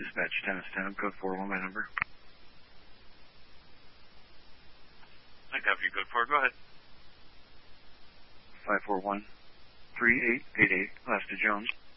Dispatch, Tennis Town, code 401, my number. I copy you, code 4. Go ahead. 541-3888, last to Jones.